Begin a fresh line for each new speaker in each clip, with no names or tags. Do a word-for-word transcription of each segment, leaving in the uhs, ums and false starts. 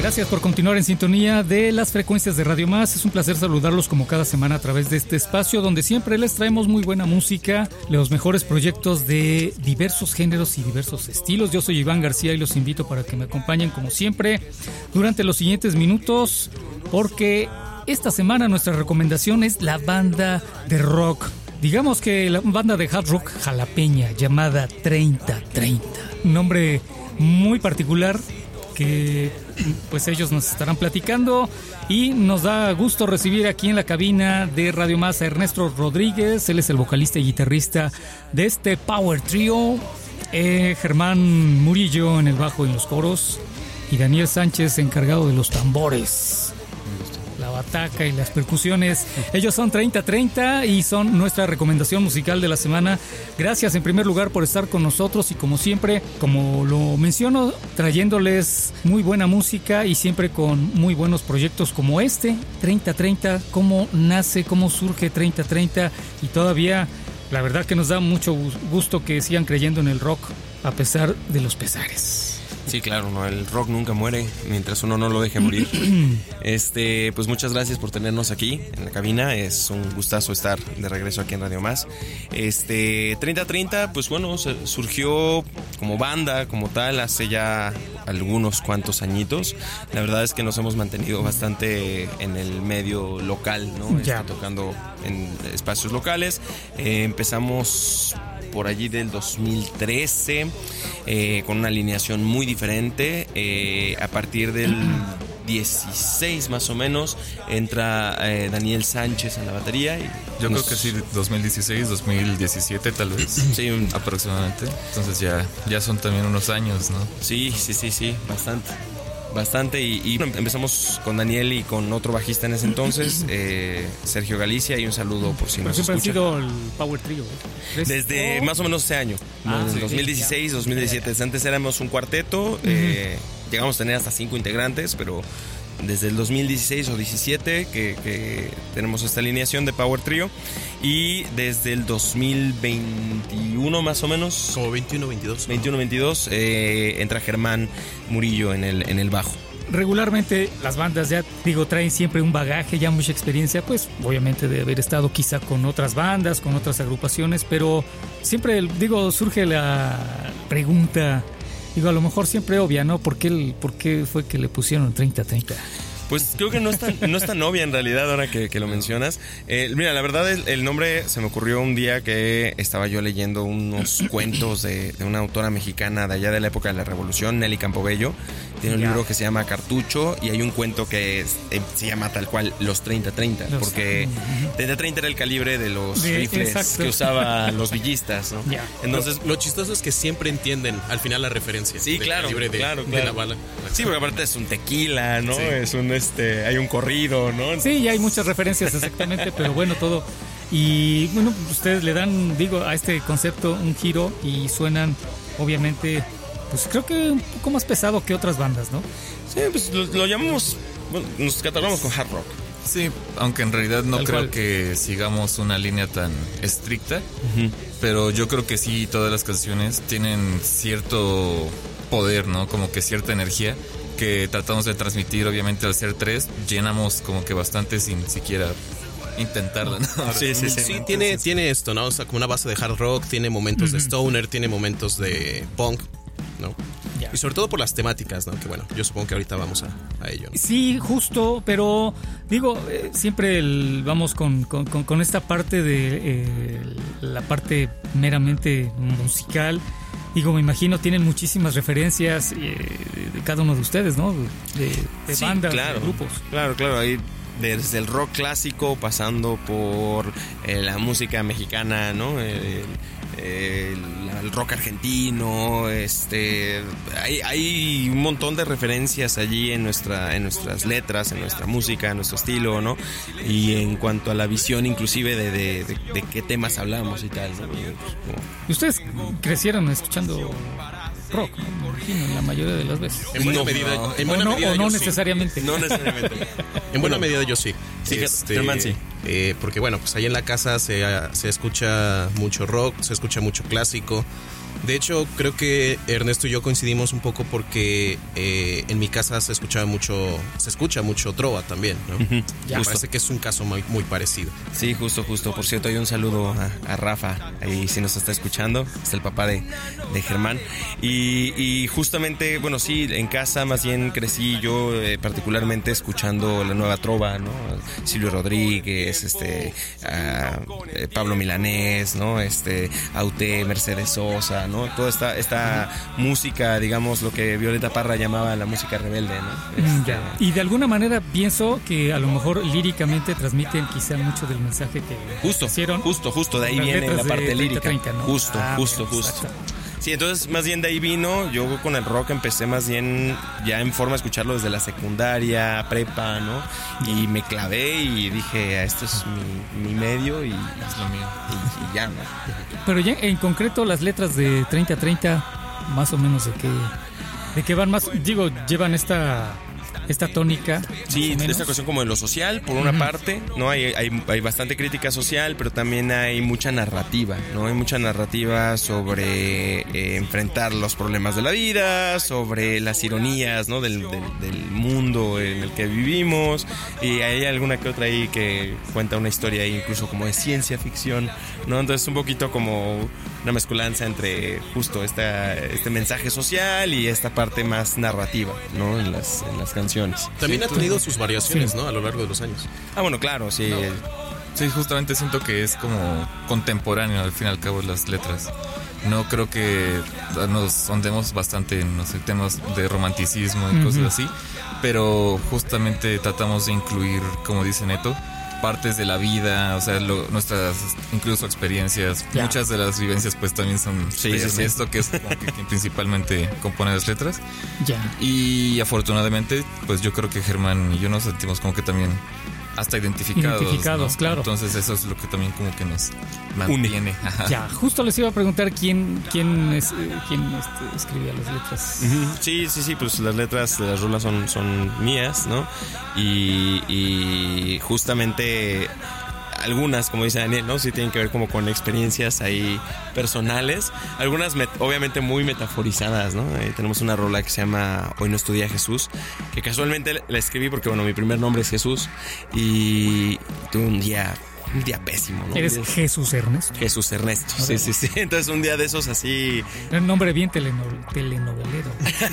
Gracias por continuar en sintonía de las frecuencias de Radio Más. Es un placer saludarlos como cada semana a través de este espacio donde siempre les traemos muy buena música, los mejores proyectos de diversos géneros y diversos estilos. Yo soy Iván García y los invito para que me acompañen como siempre durante los siguientes minutos, porque esta semana nuestra recomendación es la banda de rock, digamos que la banda de hard rock jalapeña llamada treinta treinta. Un nombre muy particular que pues ellos nos estarán platicando, y nos da gusto recibir aquí en la cabina de Radio Más a Ernesto Rodríguez. Él es el vocalista y guitarrista de este Power Trio, eh, Germán Murillo en el bajo y en los coros, y Daniel Sánchez encargado de los tambores, la bataca y las percusiones. Ellos son treinta treinta y son nuestra recomendación musical de la semana. Gracias en primer lugar por estar con nosotros, y como siempre, como lo menciono, trayéndoles muy buena música y siempre con muy buenos proyectos como este, treinta treinta. Cómo nace, cómo surge treinta treinta, y todavía la verdad que nos da mucho gusto que sigan creyendo en el rock a pesar de los pesares.
Sí, claro, no, el rock nunca muere mientras uno no lo deje morir. Este, pues muchas gracias por tenernos aquí en la cabina. Es un gustazo estar de regreso aquí en Radio Más. Este, treinta treinta, pues bueno, surgió como banda, como tal, hace ya algunos cuantos añitos. La verdad es que nos hemos mantenido bastante en el medio local, ¿no?
Ya.
Este, tocando en espacios locales. Eh, empezamos por allí del dos mil trece, eh, con una alineación muy diferente. Eh, a partir del dieciséis más o menos entra eh, Daniel Sánchez en la batería. Y
Yo
nos...
creo que sí, dos mil dieciséis, dos mil diecisiete tal vez.
Sí, un...
aproximadamente. Entonces ya, ya son también unos años, ¿no?
Sí, sí, sí, sí, bastante. Bastante, y, y empezamos con Daniel y con otro bajista en ese entonces, eh, Sergio Galicia, y un saludo por si
Pero
nos
siempre
escucha.
han sido el Power Trio, ¿eh?
Desde más o menos ese año,
Ah,
en
sí,
dos mil dieciséis,
ya.
dos mil diecisiete. Antes éramos un cuarteto, uh-huh. eh, llegamos a tener hasta cinco integrantes, pero desde el dos mil dieciséis o diecisiete que, que tenemos esta alineación de Power Trio, y desde el dos mil veintiuno más o menos,
como veintiuno veintidós,
veintiuno veintidós, eh, entra Germán Murillo en el, en el bajo.
Regularmente las bandas, ya digo, traen siempre un bagaje, ya mucha experiencia, pues obviamente de haber estado quizá con otras bandas, con otras agrupaciones, pero siempre, digo, surge la pregunta, digo, a lo mejor siempre obvia, ¿no? ¿Por qué, el, por qué fue que le pusieron treinta treinta?
Pues creo que no es tan, no es tan obvia en realidad ahora que, que lo mencionas. Eh, mira, la verdad el, el nombre se me ocurrió un día que estaba yo leyendo unos cuentos de, de una autora mexicana de allá de la época de la Revolución, Nelly Campobello. Tiene un
Ya.
libro que se llama Cartucho, y hay un cuento que es, eh, se llama tal cual Los treinta treinta,
Los-
porque treinta treinta era el calibre de los
Sí,
rifles
exacto.
que usaban los villistas, ¿no?
Ya.
Entonces,
lo, lo chistoso es que siempre entienden al final la referencia.
sí,
del
claro,
calibre de,
claro,
de
claro.
la bala.
Sí, porque aparte es un tequila, ¿no?
Sí.
Es un, este, hay un corrido, ¿no?
Sí, ya hay muchas referencias exactamente, pero bueno, todo. Y bueno, ustedes le dan, digo, a este concepto un giro y suenan, obviamente, pues creo que un poco más pesado que otras bandas, ¿no?
Sí, pues lo, lo llamamos, bueno, nos catalogamos con hard rock.
Sí, aunque en realidad no
Tal
creo
cual.
que sigamos una línea tan estricta,
Uh-huh.
pero yo creo que sí, todas las canciones tienen cierto poder, ¿no? Como que cierta energía que tratamos de transmitir. Obviamente al ser tres, llenamos como que bastante sin siquiera intentarlo, ¿no?
Sí, sí, sí.
Sí, tiene, tiene esto, ¿no? O sea, como una base de hard rock, tiene momentos de stoner, tiene momentos de punk, ¿no?
Ya.
Y sobre todo por las temáticas, ¿no? Que bueno, yo supongo que ahorita vamos a, a ello, ¿no?
Sí, justo, pero digo, eh, siempre el- vamos con, con, con- con esta parte de eh, la parte meramente musical. Digo, me imagino tienen muchísimas referencias eh, de cada uno de ustedes, ¿no? De, de
Sí,
bandas,
claro,
de grupos.
Claro, claro, ahí desde el rock clásico, pasando por eh, la música mexicana, ¿no? El, el- el rock argentino, este, hay, hay un montón de referencias allí en nuestra, en nuestras letras, en nuestra música, en nuestro estilo, ¿no? Y en cuanto a la visión, inclusive de, de, de, de qué temas hablamos y tal, ¿no? Y, pues, como-
Y ustedes crecieron escuchando rock, ¿no? Me imagino, en la mayoría de las veces.
En buena
No,
medida,
no.
en
O
buena
no,
medida
o no
yo sí.
necesariamente.
no necesariamente.
En buena medida yo sí.
Sí, Germán, sí.
eh, porque bueno, pues ahí en la casa se, se escucha mucho rock, se escucha mucho clásico. De hecho, creo que Ernesto y yo coincidimos un poco porque eh, en mi casa se escuchaba mucho, se escucha mucho trova también, ¿no?
Uh-huh.
Ya, me parece que es un caso muy, muy parecido.
Sí, justo, justo. Por cierto, hay un saludo a, a Rafa, ahí si nos está escuchando, es el papá de, de Germán. Y, y justamente, bueno, sí, en casa más bien crecí yo eh, particularmente escuchando la nueva trova, ¿no? Silvio Rodríguez, este, a, eh, Pablo Milanés, ¿no? Este, Aute, Mercedes Sosa, ¿no? Toda esta, esta música, digamos, lo que Violeta Parra llamaba la música rebelde, ¿no? Este,
ya. Y de alguna manera pienso que a lo mejor líricamente transmiten quizá mucho del mensaje que
justo,
hicieron.
Justo, justo, de ahí viene la parte
de
lírica.
treinta, treinta, ¿no?
Justo,
ah,
justo,
bueno,
justo.
Exacto.
Sí, entonces más bien de ahí vino, yo con el rock empecé más bien ya en forma de escucharlo desde la secundaria, prepa, ¿no? Y me clavé y dije, esto es mi, mi medio y es lo mío. Y, y ya, ¿no?
Pero ya en concreto las letras de treinta treinta, más o menos de qué, de qué van más, digo, llevan esta... esta tónica.
Sí, esta cuestión como de lo social, por una uh-huh. parte, ¿no? Hay, hay, hay bastante crítica social, pero también hay mucha narrativa, ¿no? Hay mucha narrativa sobre eh, enfrentar los problemas de la vida, sobre las ironías, ¿no? Del, del, del mundo en el que vivimos, y hay alguna que otra ahí que cuenta una historia ahí incluso como de ciencia ficción, ¿no? Entonces un poquito como una mezcolanza entre justo esta, este mensaje social y esta parte más narrativa, ¿no? En las, en las canciones.
También
sí,
ha tenido sus variaciones,
sí.
¿no? A lo largo de los años.
Ah, bueno, claro, sí.
No. Sí, justamente siento que es como contemporáneo al fin y al cabo las letras. No creo que nos ondemos bastante en no sé, temas de romanticismo y uh-huh. cosas así, pero justamente tratamos de incluir, como dice Neto, partes de la vida, o sea, lo, nuestras incluso experiencias, yeah. muchas de las vivencias pues también son
sí,
de
sí,
Ernesto,
sí.
que es como que quien principalmente compone las letras.
Ya. Yeah.
Y afortunadamente, pues yo creo que Germán y yo nos sentimos como que también hasta identificados.
Identificados, ¿no? Claro.
Entonces eso es lo que también como que nos mantiene.
Ya, justo les iba a preguntar quién quién es, quién este, escribía las letras.
Uh-huh. Sí, sí, sí, pues las letras de las rolas son, son mías, ¿no? Y, y justamente algunas, como dice Daniel, ¿no? Sí tienen que ver como con experiencias ahí personales. Algunas met- obviamente muy metaforizadas, ¿no? Eh, tenemos una rola que se llama Hoy no estudia Jesús, que casualmente la escribí porque, bueno, mi primer nombre es Jesús y tuve un día... un día pésimo, ¿no?
¿Eres Jesús Ernesto?
Jesús Ernesto, sí, sí, sí. Entonces un día de esos así...
Un nombre bien teleno- telenovelero.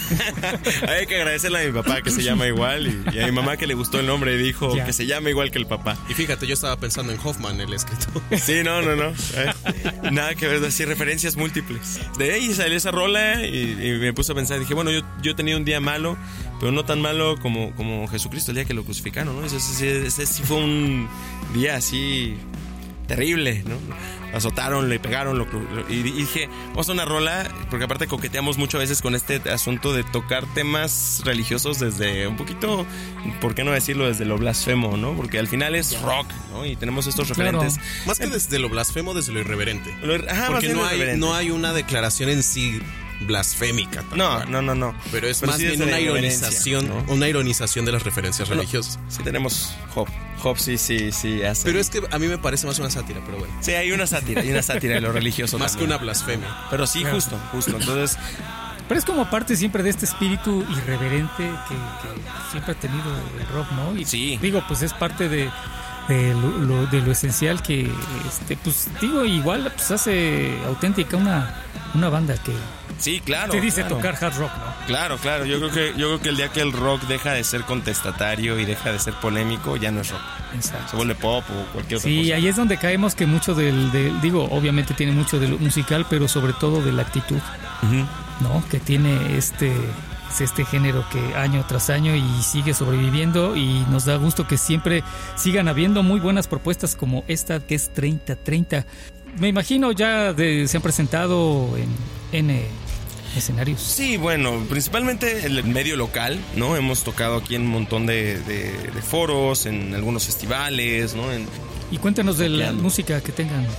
Hay que agradecerle a mi papá que se llama igual y, y a mi mamá que le gustó el nombre y dijo ya. que se llama igual que el papá.
Y fíjate, yo estaba pensando en Hoffman, el escritor.
Sí, no, no, no. Eh, nada que ver, así referencias múltiples. De ahí salió esa rola y, y me puse a pensar, dije, bueno, yo, yo he tenido un día malo, pero no tan malo como, como Jesucristo el día que lo crucificaron, ¿no? Ese, ese, ese sí fue un día así terrible, ¿no? Azotaron, le pegaron, lo, lo, y, y dije, vamos a hacer una rola, porque aparte coqueteamos mucho a veces con este asunto de tocar temas religiosos desde un poquito, ¿por qué no decirlo? Desde lo blasfemo, ¿no? Porque al final es rock, ¿no? Y tenemos estos referentes.
Claro. Más que desde lo blasfemo, desde lo irreverente.
Lo, ajá,
porque no hay,
irreverente.
no hay una declaración en sí blasfémica.
No, no, no, no.
Pero es
Pero
más
sí
bien una ironización, ¿no? Una ironización de las referencias
bueno,
religiosas.
Sí tenemos Job. Job sí, sí, sí hace.
Pero es que a mí me parece más una sátira, pero bueno.
Sí, hay una sátira, hay una sátira de lo religioso
más
también.
que una blasfemia.
Pero sí, claro. justo, justo. Entonces...
Pero es como parte siempre de este espíritu irreverente que, que siempre ha tenido el rock, ¿no? Y
sí.
Digo, pues es parte de... De lo, lo, de lo esencial que, este, pues digo, igual pues hace auténtica una, una banda que
sí, claro,
te dice
claro.
tocar hard rock, ¿no?
Claro, claro. Yo creo que yo creo que el día que el rock deja de ser contestatario y deja de ser polémico, ya no es rock.
Exacto.
Se vuelve pop o cualquier otra
sí,
cosa.
Sí, ahí es donde caemos que mucho del, del, digo, obviamente tiene mucho de lo musical, pero sobre todo de la actitud, uh-huh. ¿no? Que tiene este... es este género que año tras año y sigue sobreviviendo y nos da gusto que siempre sigan habiendo muy buenas propuestas como esta que es treinta treinta. Me imagino ya de, se han presentado en N escenarios.
Sí, bueno, principalmente el medio local, ¿no? Hemos tocado aquí en un montón de, de, de foros, en algunos festivales, ¿no? En,
y cuéntanos de la música que tengan.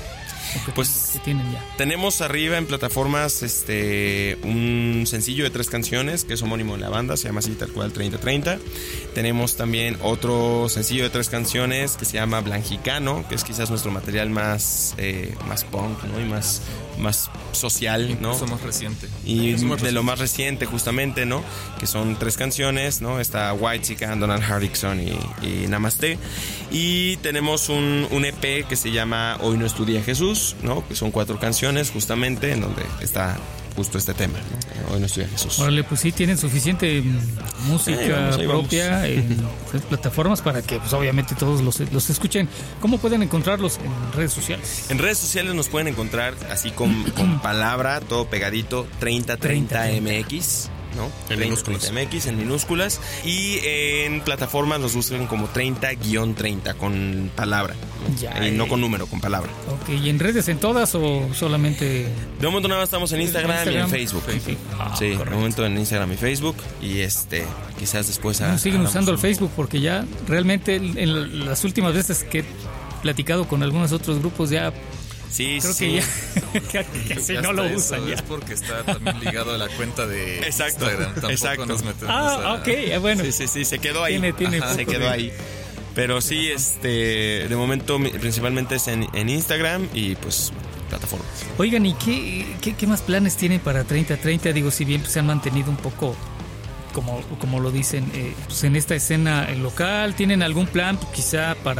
que,
Pues
que tienen ya.
Tenemos arriba en plataformas este un sencillo de tres canciones que es homónimo de la banda, se llama así tal cual treinta treinta. Tenemos también otro sencillo de tres canciones que se llama Blanjicano, que es quizás nuestro material más eh, más punk, ¿no? Y más más social, ¿no?
Incluso más reciente.
Y
Es
de
más
lo más reciente justamente, ¿no? Que son tres canciones, ¿no? Está White Chicken, Donald Hardrickson y, y Namaste. Y tenemos un, un E P que se llama Hoy no estudia Jesús, ¿no? Que son cuatro canciones justamente en donde está justo este tema, ¿no? Hoy no estudia Jesús.
Órale, pues sí, tienen suficiente música
Ahí vamos, ahí
propia
vamos.
en pues, plataformas para que pues obviamente todos los, los escuchen. ¿Cómo pueden encontrarlos en redes sociales?
En redes sociales nos pueden encontrar así con, con palabra, todo pegadito, treinta treinta M X, ¿no?
En minúsculas.
M X en minúsculas. Y en plataformas los buscan como treinta guión treinta con palabra, ¿no?
Ya,
Y no
eh.
con número, con palabra.
Ok, ¿y en redes en todas o solamente...?
De momento nada más estamos en Instagram,
Instagram.
y en Facebook.
Facebook. Ah,
Sí, de
correcto.
momento en Instagram y Facebook. Y este, quizás después...
No,
a-
siguen
hagamos
usando el
un-
Facebook porque ya realmente en las últimas veces que he platicado con algunos otros grupos ya
Sí,
creo
sí.
que ya que casi
Ya
no lo
hasta
usan
eso
ya.
Es porque está también ligado a la cuenta de
Exacto,
Instagram. Tampoco
exacto.
nos metemos
Ah,
a...
ok, eh, bueno.
Sí, sí, sí, se quedó ahí.
Tiene- tiene
Ajá, se
poco
quedó
de-
ahí. Pero sí, este, de momento mi- principalmente es en, en Instagram y pues plataformas.
Oigan, ¿y qué, qué, qué más planes tienen para treinta treinta? Digo, si bien pues, se han mantenido un poco, como, como lo dicen, eh, pues, en esta escena local, ¿tienen algún plan quizá para